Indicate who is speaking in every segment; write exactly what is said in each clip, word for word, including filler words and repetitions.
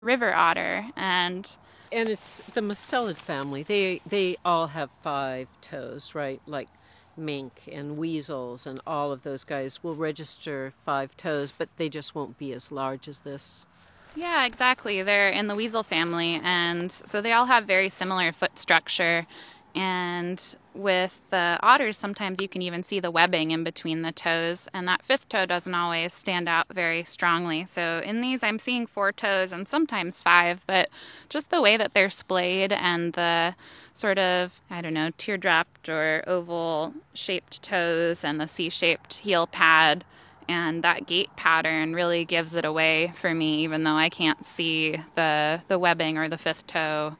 Speaker 1: river otter. And
Speaker 2: And it's the mustelid family. They they all have five toes, right? Like mink and weasels and all of those guys will register five toes, but they just won't be as large as this.
Speaker 1: yeah, exactly. They're in the weasel family, and so they all have very similar foot structure. And with the otters, sometimes you can even see the webbing in between the toes, and that fifth toe doesn't always stand out very strongly. So in these, I'm seeing four toes and sometimes five, but just the way that they're splayed and the sort of, I don't know, teardropped or oval shaped toes and the C shaped heel pad and that gait pattern really gives it away for me, even though I can't see the the webbing or the fifth toe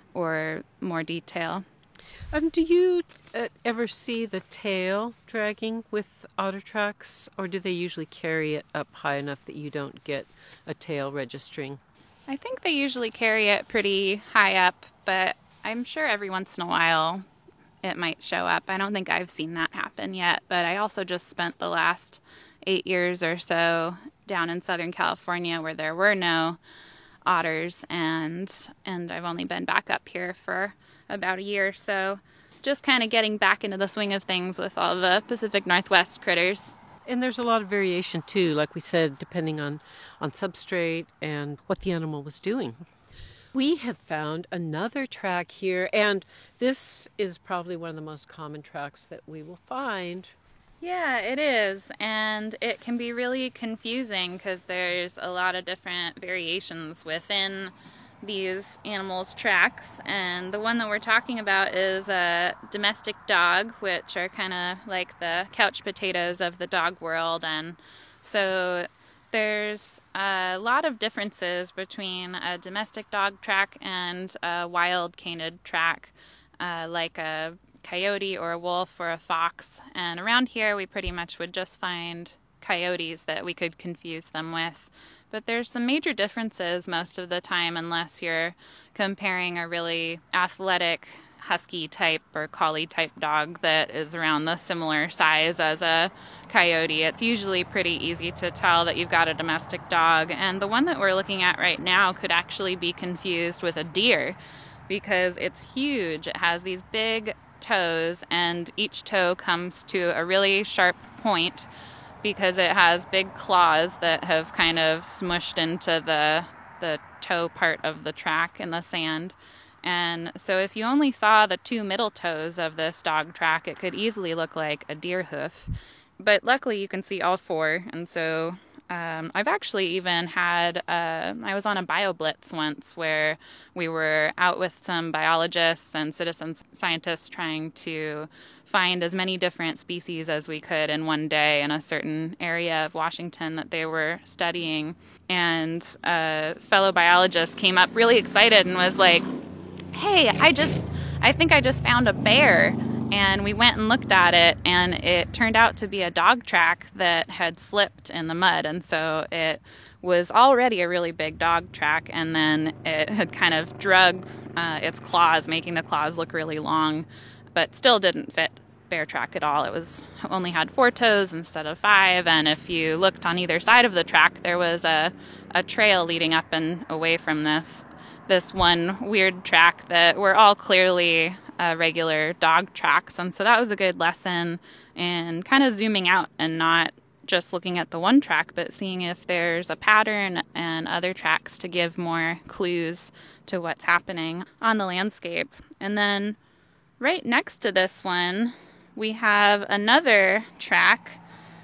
Speaker 1: or more detail.
Speaker 2: Um, do you uh, ever see the tail dragging with otter tracks, or do they usually carry it up high enough that you don't get a tail registering?
Speaker 1: I think they usually carry it pretty high up, but I'm sure every once in a while it might show up. I don't think I've seen that happen yet, but I also just spent the last eight years or so down in Southern California where there were no otters, and and I've only been back up here for about a year, so just kind of getting back into the swing of things with all the Pacific Northwest critters.
Speaker 2: And there's a lot of variation too, like we said, depending on, on substrate and what the animal was doing. We have found another track here, and this is probably one of the most common tracks that we will find.
Speaker 1: Yeah, it is, and it can be really confusing because there's a lot of different variations within these animals' tracks, and the one that we're talking about is a domestic dog, which are kind of like the couch potatoes of the dog world, and so there's a lot of differences between a domestic dog track and a wild canid track, uh, like a coyote or a wolf or a fox. And around here, we pretty much would just find coyotes that we could confuse them with. But there's some major differences most of the time, unless you're comparing a really athletic husky type or collie type dog that is around the similar size as a coyote. It's usually pretty easy to tell that you've got a domestic dog. And the one that we're looking at right now could actually be confused with a deer because it's huge. It has these big toes, and each toe comes to a really sharp point because it has big claws that have kind of smushed into the the toe part of the track in the sand. And so if you only saw the two middle toes of this dog track, it could easily look like a deer hoof. But luckily you can see all four, and so um, I've actually even had, uh, I was on a BioBlitz once where we were out with some biologists and citizen scientists trying to find as many different species as we could in one day in a certain area of Washington that they were studying. And a fellow biologist came up really excited and was like, hey, I just, I think I just found a bear. And we went and looked at it, and it turned out to be a dog track that had slipped in the mud. And so it was already a really big dog track, and then it had kind of drug uh, its claws, making the claws look really long, but still didn't fit bear track at all. It was only had four toes instead of five, and if you looked on either side of the track, there was a, a trail leading up and away from this this one weird track that were all clearly uh, regular dog tracks. And so that was a good lesson in kind of zooming out and not just looking at the one track, but seeing if there's a pattern and other tracks to give more clues to what's happening on the landscape. And then right next to this one, we have another track,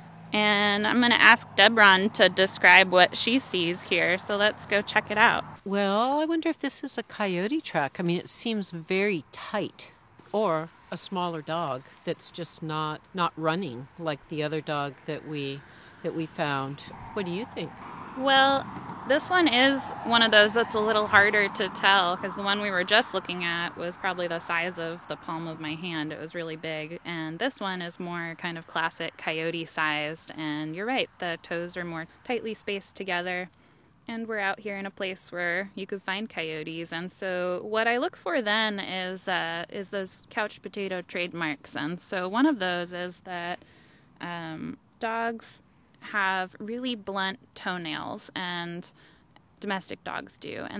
Speaker 1: and I'm going to ask Debron to describe what she sees here. So let's go check it out.
Speaker 2: Well, I wonder if this is a coyote track. I mean, it seems very tight. Or a smaller dog that's just not not running like the other dog that we that we found. What do you think?
Speaker 1: Well, this one is one of those that's a little harder to tell because the one we were just looking at was probably the size of the palm of my hand. It was really big. And this one is more kind of classic coyote sized. And you're right, the toes are more tightly spaced together. And we're out here in a place where you could find coyotes. And so what I look for then is uh, is those couch potato trademarks. And so one of those is that um, dogs have really blunt toenails, and domestic dogs do. And